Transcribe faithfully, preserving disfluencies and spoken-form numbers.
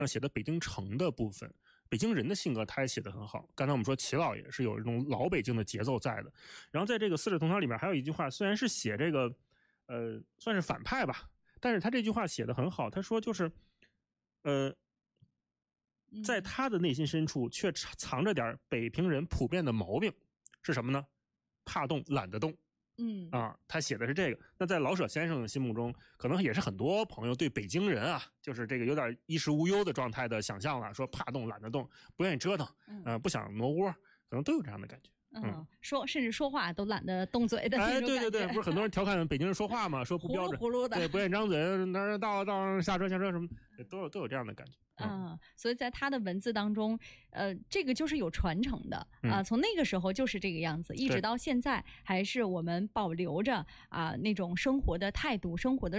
写的北京城的部分，北京人的性格他也写得很好。刚才我们说齐老爷是有这种老北京的节奏在的。然后在这个《四世同堂》里面还有一句话，虽然是写这个呃算是反派吧，但是他这句话写得很好。他说就是呃在他的内心深处却藏着点北平人普遍的毛病，是什么呢？怕动懒得动。 嗯啊，他写的是这个。那在老舍先生的心目中，可能也是很多朋友对北京人啊，就是这个有点衣食无忧的状态的想象了，说怕动懒得动，不愿意折腾，呃，不想挪窝，可能都有这样的感觉。 嗯，嗯说甚至说话都懒得动嘴的那种感觉。 哎，对对对，不是很多人调侃北京人说话嘛，说不标准， 呼噜呼噜的， 对，不愿意张嘴，那到到下车下车什么，都有都有这样的感觉。 嗯，所以在他的文字当中，呃，这个就是有传承的啊、呃，从那个时候就是这个样子，一直到现在还是我们保留着啊、呃、那种生活的态度、生活的